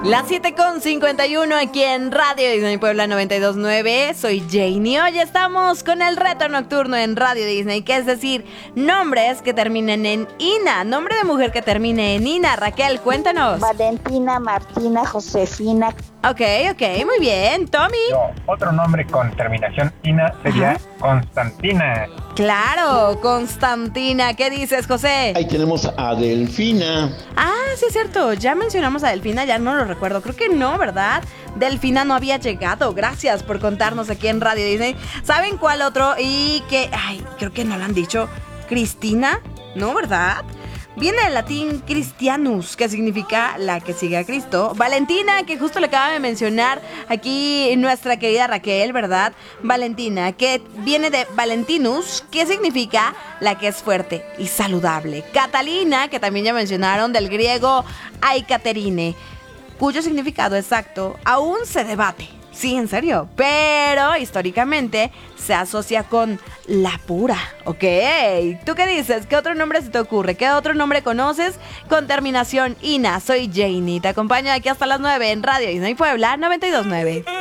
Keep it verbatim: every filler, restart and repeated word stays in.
Las siete con cincuenta y uno aquí en Radio Disney Puebla noventa y dos punto nueve. Soy Janie. Hoy estamos con el reto nocturno en Radio Disney, que es decir, nombres que terminen en Ina. Nombre de mujer que termine en Ina. Raquel, cuéntanos. Valentina, Martina, Josefina. Ok, ok, muy bien. Tommy. Yo, otro nombre con terminación Ina sería Ajá. Constantina. Claro, Constantina. ¿Qué dices, José? Ahí tenemos a Delfina. Ah, sí es cierto. Ya mencionamos a Delfina, ya no lo recuerdo. Creo que no, ¿verdad? Delfina no había llegado. Gracias por contarnos aquí en Radio Disney. ¿Saben cuál otro? Y que, ay, creo que no lo han dicho. Cristina, ¿no, verdad? Viene del latín Christianus, que significa la que sigue a Cristo. Valentina, que justo le acaba de mencionar aquí nuestra querida Raquel, ¿verdad? Valentina, que viene de Valentinus, que significa la que es fuerte y saludable. Catalina, que también ya mencionaron, del griego Aikaterine, cuyo significado exacto aún se debate. Sí, en serio, pero históricamente se asocia con la pura, ¿ok? ¿Tú qué dices? ¿Qué otro nombre se te ocurre? ¿Qué otro nombre conoces con terminación Ina? Soy Janie, te acompaño aquí hasta las nueve en Radio Disney Puebla noventa y dos punto nueve.